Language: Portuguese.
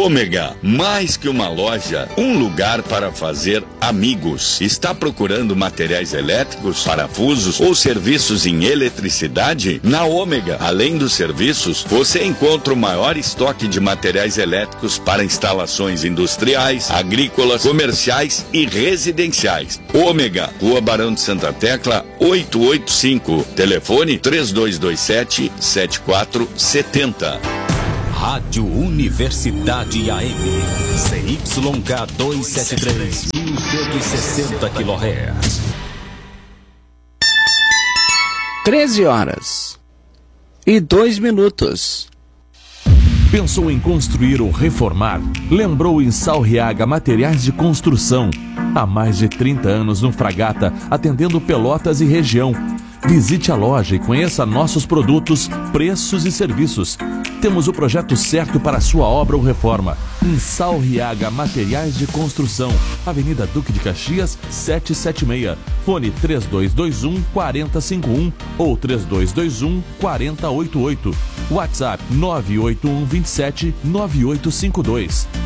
Ômega, mais que uma loja, um lugar para fazer amigos. Está procurando materiais elétricos, parafusos ou serviços em eletricidade? Na Ômega, além dos serviços, você encontra o maior estoque de materiais elétricos para instalações industriais, agrícolas, comerciais e residenciais. Ômega, Rua Barão de Santa Tecla, 885. Telefone 3227-7470. Rádio Universidade AM, CYK 273, 1160 kHz. 13h02. Pensou em construir ou reformar? Lembrou em Salriaga Materiais de Construção. Há mais de 30 anos no Fragata, atendendo Pelotas e região. Visite a loja e conheça nossos produtos, preços e serviços. Temos o projeto certo para a sua obra ou reforma. Em Salriaga Materiais de Construção, Avenida Duque de Caxias, 776. Fone 3221-4051 ou 3221-4088. WhatsApp 98127-9852.